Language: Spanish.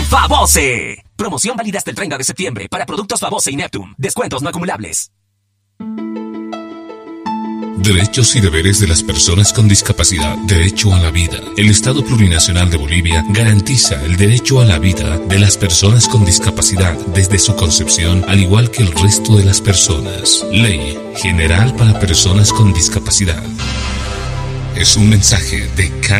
Favose. Promoción válida hasta el 30 de septiembre para productos Favose y Neptune. Descuentos no acumulables. Derechos y deberes de las personas con discapacidad. Derecho a la vida. El Estado Plurinacional de Bolivia garantiza el derecho a la vida de las personas con discapacidad desde su concepción, al igual que el resto de las personas. Ley General para Personas con Discapacidad. Es un mensaje de